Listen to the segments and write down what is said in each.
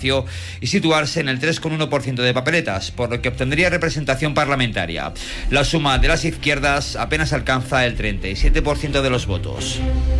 y situarse en el 3,1% de papeletas, por lo que obtendría representación parlamentaria. La suma de las izquierdas apenas alcanza el 37% de los votos.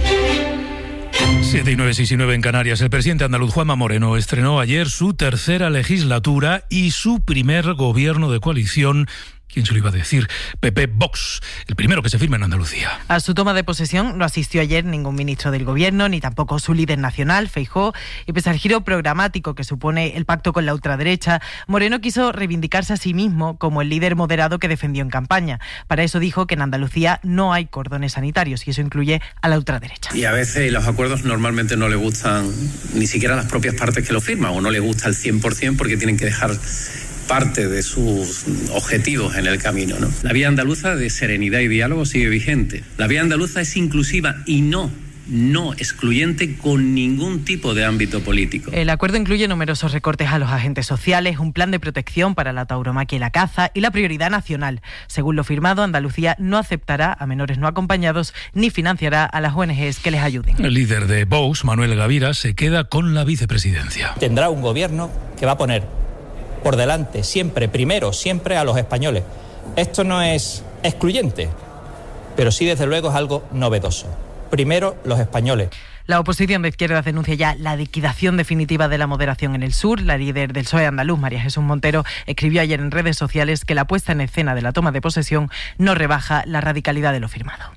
7:09, 6:09 en Canarias. El presidente andaluz Juanma Moreno estrenó ayer su tercera legislatura y su primer gobierno de coalición. ¿Quién se lo iba a decir? PP-Vox, el primero que se firma en Andalucía. A su toma de posesión no asistió ayer ningún ministro del gobierno, ni tampoco su líder nacional, Feijóo, y pese al giro programático que supone el pacto con la ultraderecha, Moreno quiso reivindicarse a sí mismo como el líder moderado que defendió en campaña. Para eso dijo que en Andalucía no hay cordones sanitarios, y eso incluye a la ultraderecha. Y a veces los acuerdos normalmente no le gustan ni siquiera las propias partes que lo firman, o no le gusta al 100% porque tienen que dejar parte de sus objetivos en el camino, ¿no? La vía andaluza de serenidad y diálogo sigue vigente. La vía andaluza es inclusiva y no excluyente con ningún tipo de ámbito político. El acuerdo incluye numerosos recortes a los agentes sociales, un plan de protección para la tauromaquia y la caza y la prioridad nacional. Según lo firmado, Andalucía no aceptará a menores no acompañados ni financiará a las ONGs que les ayuden. El líder de Vox, Manuel Gavira, se queda con la vicepresidencia. Tendrá un gobierno que va a poner por delante, siempre a los españoles. Esto no es excluyente, pero sí desde luego es algo novedoso. Primero los españoles. La oposición de izquierdas denuncia ya la liquidación definitiva de la moderación en el sur. La líder del PSOE andaluz, María Jesús Montero, escribió ayer en redes sociales que la puesta en escena de la toma de posesión no rebaja la radicalidad de lo firmado.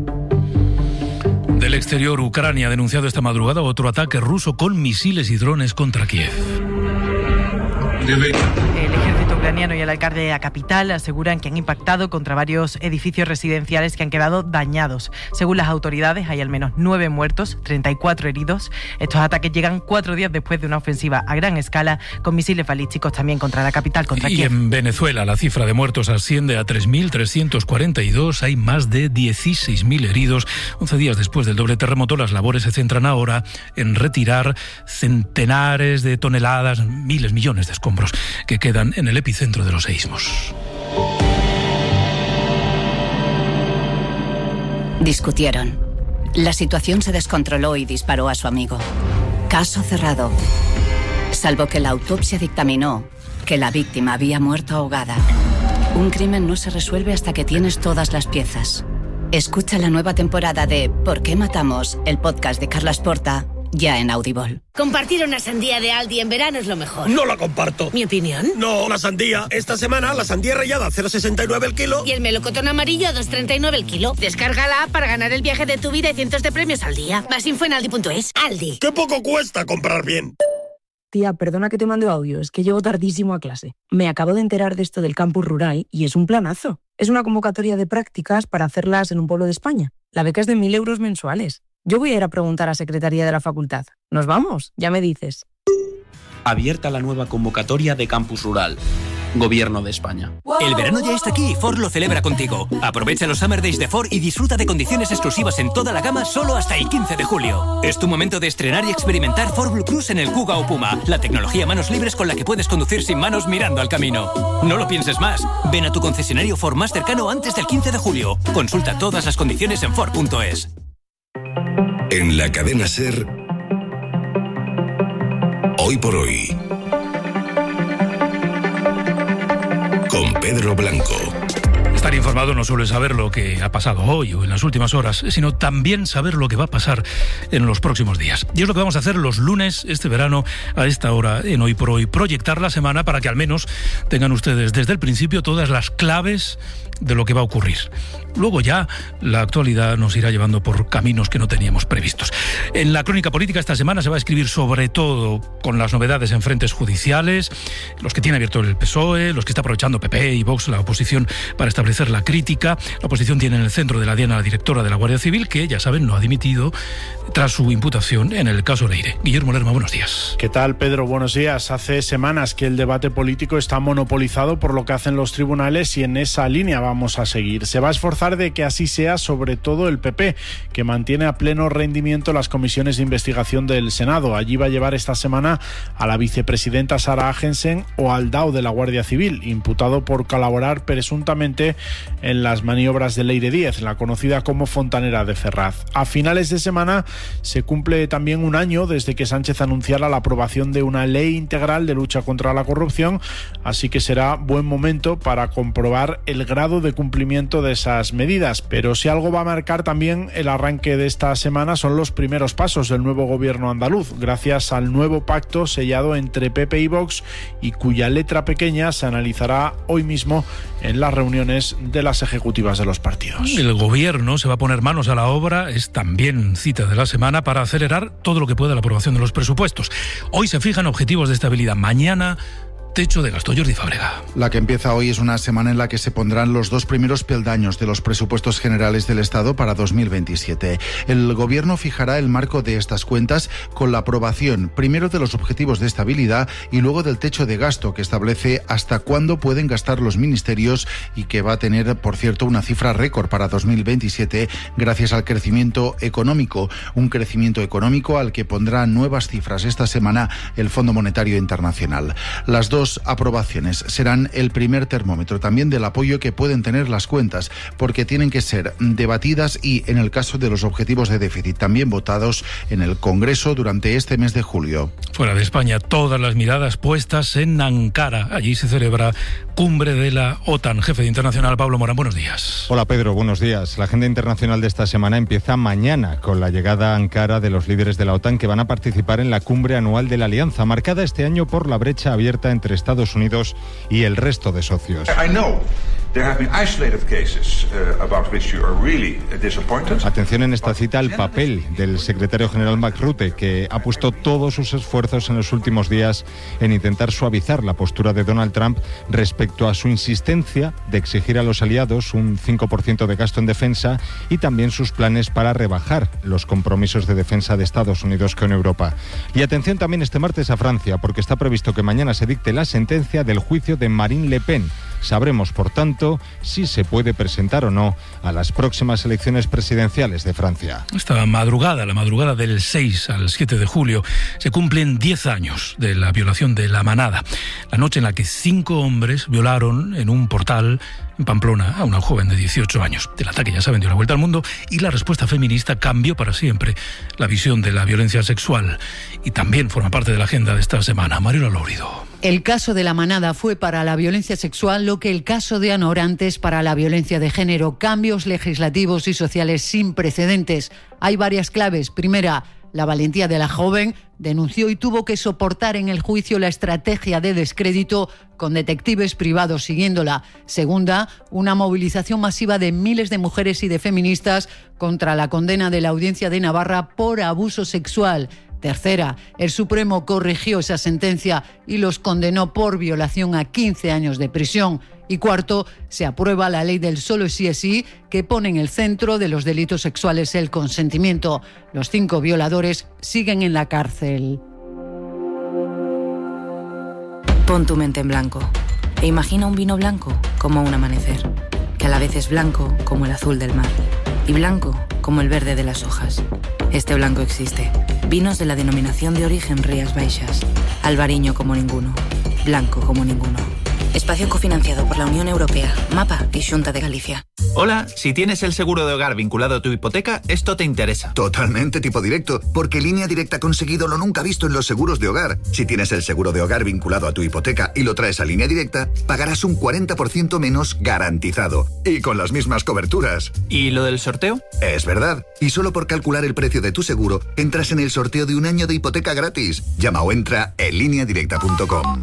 Del exterior, Ucrania ha denunciado esta madrugada otro ataque ruso con misiles y drones contra Kiev. El ejército ucraniano y el alcalde de la capital aseguran que han impactado contra varios edificios residenciales que han quedado dañados. Según las autoridades, hay al menos 9 muertos, 34 heridos. Estos ataques llegan 4 días después de una ofensiva a gran escala con misiles balísticos también contra la capital, contra Kiev. Y en Venezuela la cifra de muertos asciende a 3.342. Hay más de 16.000 heridos. 11 días después del doble terremoto, las labores se centran ahora en retirar centenares de toneladas, miles, millones de escombros que quedan en el epicentro de los seísmos. Discutieron. La situación se descontroló y disparó a su amigo. Caso cerrado. Salvo que la autopsia dictaminó que la víctima había muerto ahogada. Un crimen no se resuelve hasta que tienes todas las piezas. Escucha la nueva temporada de ¿Por qué matamos?, el podcast de Carlas Porta, ya en Audible. Compartir una sandía de Aldi en verano es lo mejor. No la comparto. ¿Mi opinión? No, la sandía. Esta semana la sandía rallada a 0,69 el kilo. Y el melocotón amarillo a 2,39 el kilo. Descarga la app para ganar el viaje de tu vida y cientos de premios al día. Más info en aldi.es. Aldi. ¡Qué poco cuesta comprar bien! Tía, perdona que te mande audio, es que llego tardísimo a clase. Me acabo de enterar de esto del campus rural y es un planazo. Es una convocatoria de prácticas para hacerlas en un pueblo de España. La beca es de 1.000 euros mensuales. Yo voy a ir a preguntar a Secretaría de la Facultad. ¿Nos vamos? Ya me dices. Abierta la nueva convocatoria de Campus Rural. Gobierno de España. El verano ya está aquí y Ford lo celebra contigo. Aprovecha los Summer Days de Ford y disfruta de condiciones exclusivas en toda la gama solo hasta el 15 de julio. Es tu momento de estrenar y experimentar Ford Blue Cruise en el Kuga o Puma, la tecnología manos libres con la que puedes conducir sin manos mirando al camino. No lo pienses más. Ven a tu concesionario Ford más cercano antes del 15 de julio. Consulta todas las condiciones en Ford.es. En la cadena SER, Hoy por Hoy, con Pedro Blanco. Estar informado no solo es saber lo que ha pasado hoy o en las últimas horas, sino también saber lo que va a pasar en los próximos días. Y es lo que vamos a hacer los lunes, este verano, a esta hora, en Hoy por Hoy. Proyectar la semana para que al menos tengan ustedes desde el principio todas las claves de lo que va a ocurrir. Luego ya la actualidad nos irá llevando por caminos que no teníamos previstos. En la crónica política esta semana se va a escribir sobre todo con las novedades en frentes judiciales, los que tiene abierto el PSOE, los que está aprovechando PP y Vox, la oposición, para establecer la crítica. La oposición tiene en el centro de la diana a la directora de la Guardia Civil, que, ya saben, no ha dimitido tras su imputación en el caso Leire. Guillermo Lerma, buenos días. ¿Qué tal, Pedro? Buenos días. Hace semanas que el debate político está monopolizado por lo que hacen los tribunales y en esa línea vamos a seguir. Se va a esforzar de que así sea, sobre todo el PP, que mantiene a pleno rendimiento las comisiones de investigación del Senado. Allí va a llevar esta semana a la vicepresidenta Sara Agensen o al DAO de la Guardia Civil, imputado por colaborar presuntamente en las maniobras de Leire Díez, la conocida como Fontanera de Ferraz. A finales de semana se cumple también un año desde que Sánchez anunciara la aprobación de una ley integral de lucha contra la corrupción, así que será buen momento para comprobar el grado de cumplimiento de esas medidas. Pero si algo va a marcar también el arranque de esta semana son los primeros pasos del nuevo gobierno andaluz, gracias al nuevo pacto sellado entre PP y Vox y cuya letra pequeña se analizará hoy mismo en las reuniones de las ejecutivas de los partidos. El gobierno se va a poner manos a la obra, es también cita de la semana, para acelerar todo lo que pueda la aprobación de los presupuestos. Hoy se fijan objetivos de estabilidad, mañana techo de gasto. Jordi Fábrega. La que empieza hoy es una semana en la que se pondrán los dos primeros peldaños de los presupuestos generales del Estado para 2027. El Gobierno fijará el marco de estas cuentas con la aprobación primero de los objetivos de estabilidad y luego del techo de gasto, que establece hasta cuándo pueden gastar los ministerios y que va a tener, por cierto, una cifra récord para 2027 gracias al crecimiento económico. Un crecimiento económico al que pondrá nuevas cifras esta semana el Fondo Monetario Internacional. Las dos aprobaciones serán el primer termómetro también del apoyo que pueden tener las cuentas, porque tienen que ser debatidas y, en el caso de los objetivos de déficit, también votados en el Congreso durante este mes de julio. Fuera de España, todas las miradas puestas en Ankara. Allí se celebra cumbre de la OTAN. Jefe de Internacional, Pablo Morán, buenos días. Hola Pedro, buenos días. La agenda internacional de esta semana empieza mañana con la llegada a Ankara de los líderes de la OTAN que van a participar en la cumbre anual de la Alianza, marcada este año por la brecha abierta entre Estados Unidos y el resto de socios. Atención en esta cita al papel del secretario general Mark Rutte, que ha puesto todos sus esfuerzos en los últimos días en intentar suavizar la postura de Donald Trump respecto a su insistencia de exigir a los aliados un 5% de gasto en defensa y también sus planes para rebajar los compromisos de defensa de Estados Unidos con Europa. Y atención también este martes a Francia, porque está previsto que mañana se dicte la sentencia del juicio de Marine Le Pen. Sabremos, por tanto, si se puede presentar o no a las próximas elecciones presidenciales de Francia. Esta madrugada, la madrugada del 6 al 7 de julio, se cumplen 10 años de la violación de La Manada, la noche en la que 5 hombres violaron en un portal en Pamplona a una joven de 18 años. El ataque, ya saben, dio la vuelta al mundo y la respuesta feminista cambió para siempre la visión de la violencia sexual. Y también forma parte de la agenda de esta semana. Mariola Lórido. El caso de La Manada fue para la violencia sexual lo que el caso de Ana Orantes para la violencia de género. Cambios legislativos y sociales sin precedentes. Hay varias claves. Primera, la valentía de la joven. Denunció y tuvo que soportar en el juicio la estrategia de descrédito con detectives privados siguiéndola. Segunda, una movilización masiva de miles de mujeres y de feministas contra la condena de la Audiencia de Navarra por abuso sexual. Tercera, el Supremo corrigió esa sentencia y los condenó por violación a 15 años de prisión. Y cuarto, se aprueba la ley del solo sí es sí, que pone en el centro de los delitos sexuales el consentimiento. Los 5 violadores siguen en la cárcel. Pon tu mente en blanco e imagina un vino blanco como un amanecer, que a la vez es blanco como el azul del mar y blanco como el verde de las hojas. Este blanco existe. Vinos de la denominación de origen Rías Baixas. Albariño como ninguno. Blanco como ninguno. Espacio cofinanciado por la Unión Europea, MAPA y Xunta de Galicia. Hola, si tienes el seguro de hogar vinculado a tu hipoteca, esto te interesa. Totalmente tipo directo, porque Línea Directa ha conseguido lo nunca visto en los seguros de hogar. Si tienes el seguro de hogar vinculado a tu hipoteca y lo traes a Línea Directa, pagarás un 40% menos garantizado. Y con las mismas coberturas. ¿Y lo del sorteo? Es verdad. Y solo por calcular el precio de tu seguro, entras en el sorteo de un año de hipoteca gratis. Llama o entra en lineadirecta.com.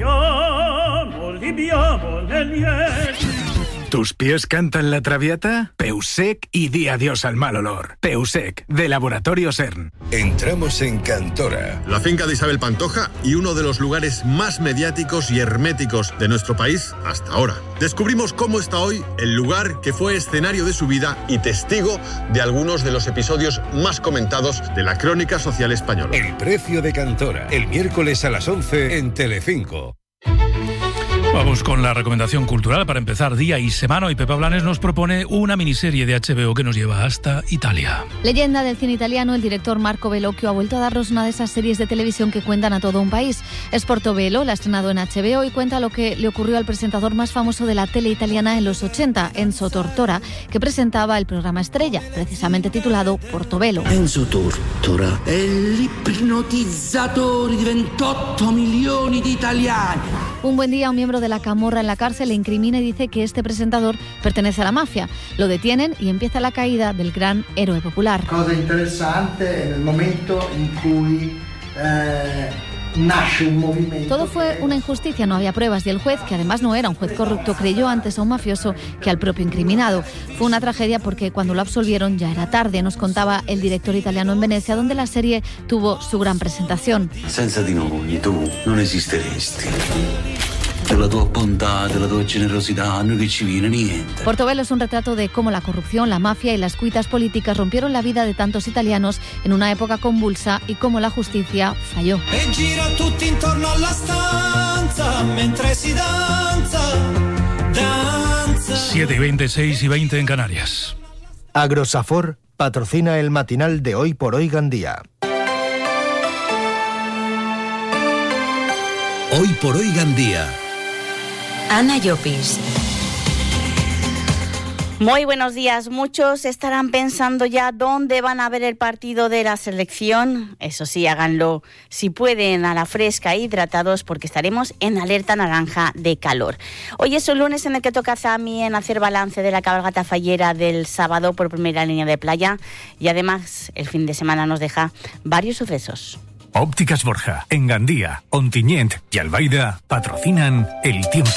¿Tus pies cantan la Traviata? Peusec y di adiós al mal olor. Peusec, de Laboratorio CERN. Entramos en Cantora. La finca de Isabel Pantoja y uno de los lugares más mediáticos y herméticos de nuestro país hasta ahora. Descubrimos cómo está hoy el lugar que fue escenario de su vida y testigo de algunos de los episodios más comentados de la crónica social española. El precio de Cantora, el miércoles a las 11 en Telecinco. Vamos con la recomendación cultural para empezar día y semana. Y Pepa Blanes nos propone una miniserie de HBO que nos lleva hasta Italia. Leyenda del cine italiano, el director Marco Bellocchio ha vuelto a darnos una de esas series de televisión que cuentan a todo un país. Es Portobello, la ha estrenado en HBO y cuenta lo que le ocurrió al presentador más famoso de la tele italiana en los 80, Enzo Tortora, que presentaba el programa estrella, precisamente titulado Portobello. Enzo Tortora è l'ipnotizzatore di 28 milioni di italiani. Un buen día, un miembro de la camorra en la cárcel le incrimina y dice que este presentador pertenece a la mafia. Lo detienen y empieza la caída del gran héroe popular. Cosa interessante en el momento en cui nace un movimiento. Todo fue una injusticia, no había pruebas y el juez, que además no era un juez corrupto, creyó antes a un mafioso que al propio incriminado. Fue una tragedia porque cuando lo absolvieron ya era tarde, nos contaba el director italiano en Venecia, donde la serie tuvo su gran presentación. Senza di noi tu non esisteresti. De la tua bontà, de la tua generosidad, a noi che ci viene niente. Portobello es un retrato de cómo la corrupción, la mafia y las cuitas políticas rompieron la vida de tantos italianos en una época convulsa y cómo la justicia falló. E gira tutti intorno alla stanza mentre si danza. 7:20, 6:20 en Canarias. Agrosafor patrocina el matinal de Hoy por Hoy Gandía. Hoy por Hoy Gandía. Ana Llopis. Muy buenos días. Muchos estarán pensando ya dónde van a ver el partido de la selección. Eso sí, háganlo si pueden a la fresca, hidratados, porque estaremos en alerta naranja de calor. Hoy es un lunes en el que toca también hacer balance de la cabalgata fallera del sábado por primera línea de playa y además el fin de semana nos deja varios sucesos. Ópticas Borja, en Gandía, Ontinyent y Albaida patrocinan el tiempo.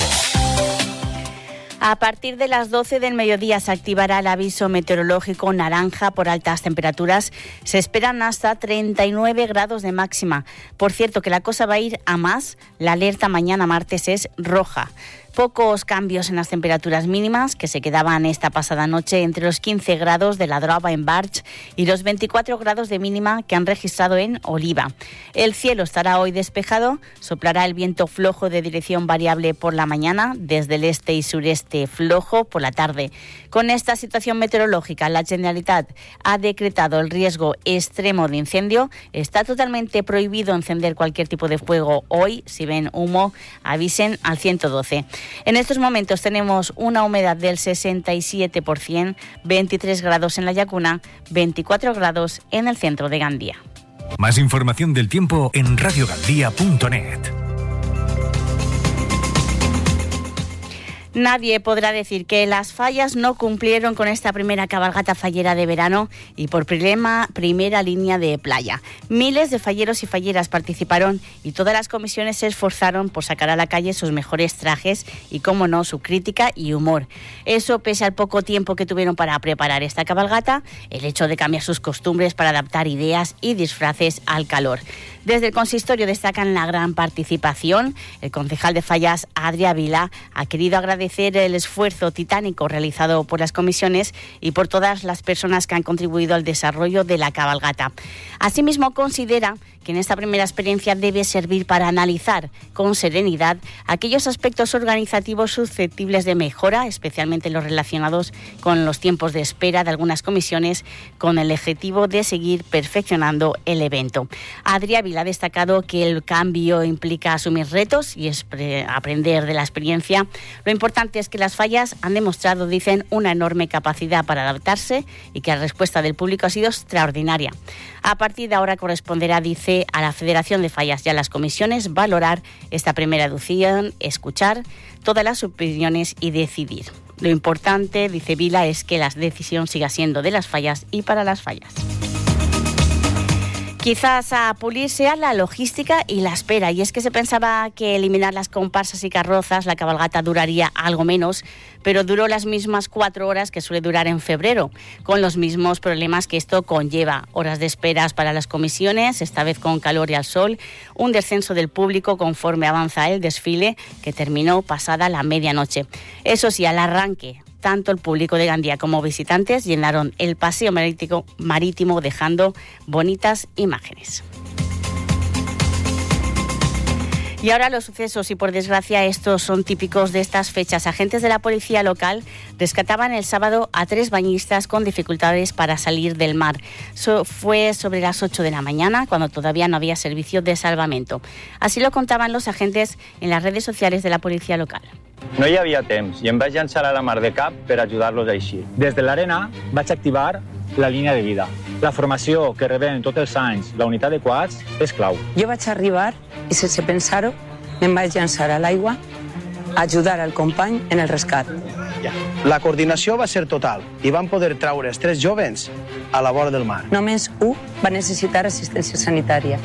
A partir de las 12 del mediodía se activará el aviso meteorológico naranja por altas temperaturas. Se esperan hasta 39 grados de máxima. Por cierto, que la cosa va a ir a más. La alerta mañana martes es roja. Pocos cambios en las temperaturas mínimas, que se quedaban esta pasada noche entre los 15 grados de la Drava en Barch y los 24 grados de mínima que han registrado en Oliva. El cielo estará hoy despejado, soplará el viento flojo de dirección variable por la mañana, desde el este y sureste flojo por la tarde. Con esta situación meteorológica, la Generalitat ha decretado el riesgo extremo de incendio. Está totalmente prohibido encender cualquier tipo de fuego hoy. Si ven humo, avisen al 112. En estos momentos tenemos una humedad del 67%, 23 grados en la Llacuna, 24 grados en el centro de Gandía. Más información del tiempo en radiogandía.net. Nadie podrá decir que las fallas no cumplieron con esta primera cabalgata fallera de verano y por primera línea de playa. Miles de falleros y falleras participaron y todas las comisiones se esforzaron por sacar a la calle sus mejores trajes y, cómo no, su crítica y humor. Eso pese al poco tiempo que tuvieron para preparar esta cabalgata, el hecho de cambiar sus costumbres para adaptar ideas y disfraces al calor. Desde el consistorio destacan la gran participación. El concejal de Fallas, Adri Ávila, ha querido agradecer el esfuerzo titánico realizado por las comisiones y por todas las personas que han contribuido al desarrollo de la cabalgata. Asimismo, considera que en esta primera experiencia debe servir para analizar con serenidad aquellos aspectos organizativos susceptibles de mejora, especialmente los relacionados con los tiempos de espera de algunas comisiones, con el objetivo de seguir perfeccionando el evento. Adri Ávila ha destacado que el cambio implica asumir retos y aprender de la experiencia. Lo importante es que las fallas han demostrado, dicen, una enorme capacidad para adaptarse y que la respuesta del público ha sido extraordinaria. A partir de ahora corresponderá, dice, a la Federación de Fallas y a las comisiones valorar esta primera edición, escuchar todas las opiniones y decidir. Lo importante, dice Vila, es que la decisión siga siendo de las fallas y para las fallas. Quizás a pulir sea la logística y la espera, y es que se pensaba que eliminar las comparsas y carrozas, la cabalgata duraría algo menos, pero duró las mismas 4 horas que suele durar en febrero, con los mismos problemas que esto conlleva: horas de esperas para las comisiones, esta vez con calor y al sol, un descenso del público conforme avanza el desfile, que terminó pasada la medianoche. Eso sí, al arranque, tanto el público de Gandía como visitantes llenaron el paseo marítimo dejando bonitas imágenes. Y ahora los sucesos, y por desgracia estos son típicos de estas fechas. Agentes de la policía local rescataban el sábado a 3 bañistas con dificultades para salir del mar. Fue sobre las 8 de la mañana, cuando todavía no había servicio de salvamento. Así lo contaban los agentes en las redes sociales de la policía local. No hi havia temps i em vaig llançar a la mar de cap per ajudar-los a eixir. Des de l'arena vaig activar la línia de vida. La formació que rebem tots els anys la unitat de quads és clau. Jo vaig arribar i sense pensar-ho em vaig llançar a l'aigua a ajudar al company en el rescat. La coordinació va ser total i van poder traure els 3 jóvens a la vora del mar. Només un va necessitar assistència sanitària.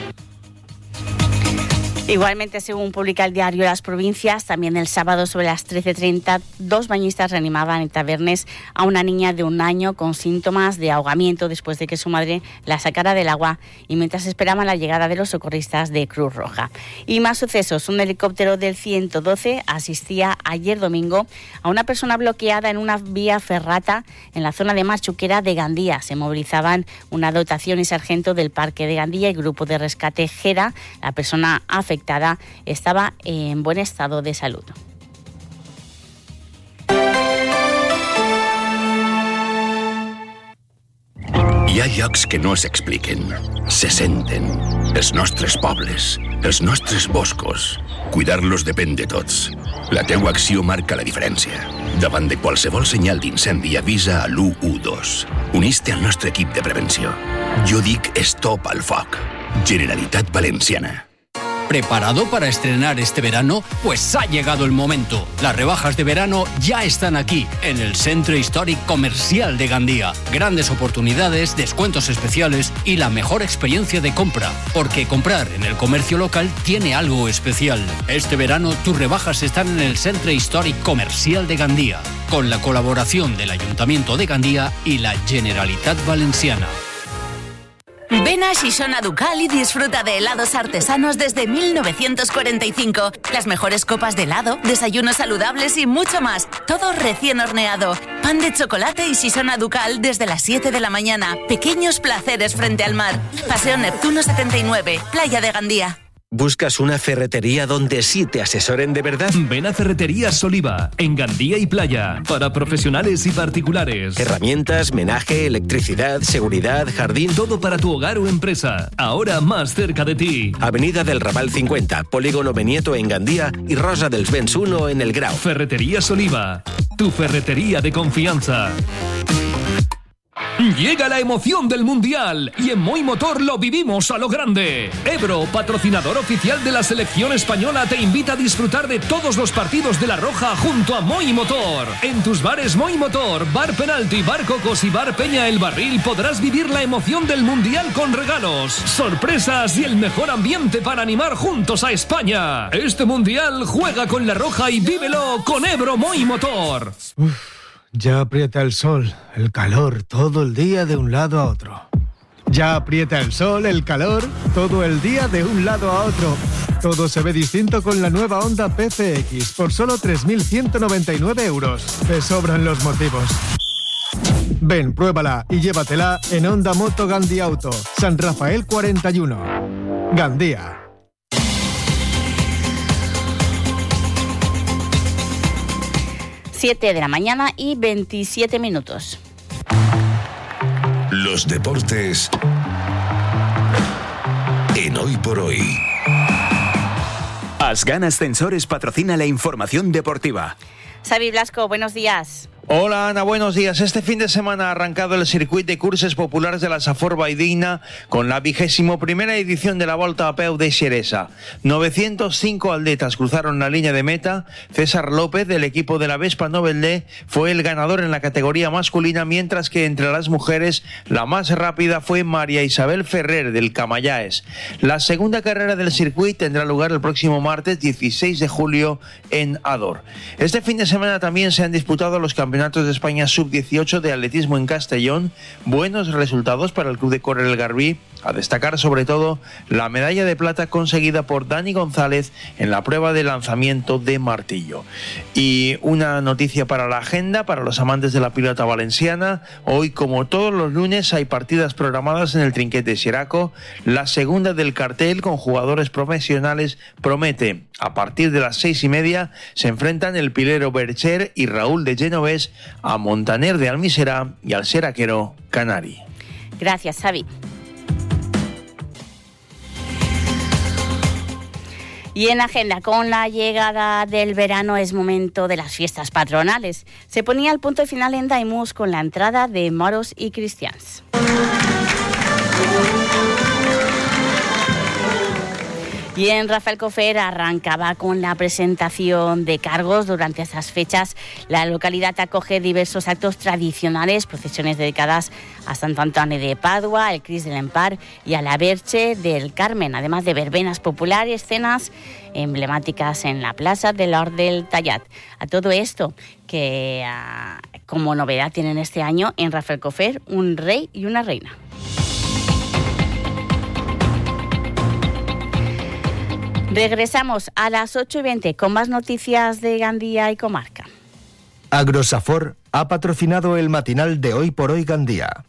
Igualmente, según publica el diario Las Provincias, también el sábado sobre las 13:30, 2 bañistas reanimaban en Tabernes a una niña de 1 año con síntomas de ahogamiento después de que su madre la sacara del agua y mientras esperaban la llegada de los socorristas de Cruz Roja. Y más sucesos. Un helicóptero del 112 asistía ayer domingo a una persona bloqueada en una vía ferrata en la zona de Machuquera de Gandía. Se movilizaban una dotación y sargento del Parque de Gandía y grupo de rescate Gera. La persona afectada estaba en buen estado de salud. Hi ha llocs que no s'expliquen, se senten. Els nostres pobles, els nostres boscos. Cuidar-los depèn de tots. La teua acció marca la diferència. Davant de qualsevol senyal d'incendi avisa a l'112. Unís-te al nostre equip de prevenció. Jo dic stop al foc. Generalitat Valenciana. ¿Preparado para estrenar este verano? Pues ha llegado el momento. Las rebajas de verano ya están aquí, en el Centro Históric Comercial de Gandía. Grandes oportunidades, descuentos especiales y la mejor experiencia de compra. Porque comprar en el comercio local tiene algo especial. Este verano tus rebajas están en el Centro Históric Comercial de Gandía, con la colaboración del Ayuntamiento de Gandía y la Generalitat Valenciana. Ven a Xixona Ducal y disfruta de helados artesanos desde 1945. Las mejores copas de helado, desayunos saludables y mucho más. Todo recién horneado. Pan de chocolate y Xixona Ducal desde las 7 de la mañana. Pequeños placeres frente al mar. Paseo Neptuno 79, Playa de Gandía. ¿Buscas una ferretería donde sí te asesoren de verdad? Ven a Ferreterías Oliva, en Gandía y Playa, para profesionales y particulares. Herramientas, menaje, electricidad, seguridad, jardín... Todo para tu hogar o empresa, ahora más cerca de ti. Avenida del Raval 50, Polígono Benieto en Gandía y Rosa dels Vents 1 en El Grau. Ferreterías Oliva, tu ferretería de confianza. Llega la emoción del Mundial y en Moi Motor lo vivimos a lo grande. Ebro, patrocinador oficial de la selección española, te invita a disfrutar de todos los partidos de La Roja junto a Moi Motor. En tus bares Moi Motor, Bar Penalti, Bar Cocos y Bar Peña El Barril podrás vivir la emoción del Mundial con regalos, sorpresas y el mejor ambiente para animar juntos a España. Este Mundial juega con La Roja y vívelo con Ebro Moi Motor. Ya aprieta el sol, el calor, todo el día de un lado a otro. Ya aprieta el sol, el calor, todo el día de un lado a otro. Todo se ve distinto con la nueva Honda PCX por solo 3.199 euros. Te sobran los motivos. Ven, pruébala y llévatela en Honda Moto Gandía Auto, San Rafael 41. Gandía. 7 de la mañana y 27 minutos. Los deportes en Hoy por Hoy. Asgan Ascensores patrocina la información deportiva. Xavi Blasco, buenos días. Hola Ana, buenos días. Este fin de semana ha arrancado el circuit de curses populares de la Safor Valldigna con la 21ª edición de la Volta a Peu de Xeresa. 905 atletas cruzaron la línea de meta. César López, del equipo de la Vespa Novelda, fue el ganador en la categoría masculina, mientras que entre las mujeres la más rápida fue María Isabel Ferrer, del Camallaes. La segunda carrera del circuit tendrá lugar el próximo martes 16 de julio en Ador. Este fin de semana también se han disputado los campeonatos de España sub-18 de atletismo en Castellón. Buenos resultados para el Club de Correr El Garbí, A destacar sobre todo la medalla de plata conseguida por Dani González en la prueba de lanzamiento de martillo. Y una noticia para la agenda, para los amantes de la pilota valenciana. Hoy, como todos los lunes, hay partidas programadas en el Trinquet de Xeraco. La segunda del cartel, con jugadores profesionales, promete. A partir de las 6:30 se enfrentan el pilero Bercher y Raúl de Genovés a Montaner de Almiserà y al Seraquero Canari. Gracias, Xavi. Y en agenda, con la llegada del verano es momento de las fiestas patronales. Se ponía el punto final en Daimús con la entrada de moros y cristians. Y en Rafelcofer arrancaba con la presentación de cargos. Durante estas fechas, la localidad acoge diversos actos tradicionales, procesiones dedicadas a Santo Antoni de Padua, el Crist del Empar y a la Verge del Carmen, además de verbenas populares, cenas emblemáticas en la plaza del Hort del Tallat. A todo esto, que como novedad tienen este año en Rafelcofer un rey y una reina. Regresamos a las 8:20 con más noticias de Gandía y comarca. Agrosafor ha patrocinado el matinal de Hoy por Hoy Gandía.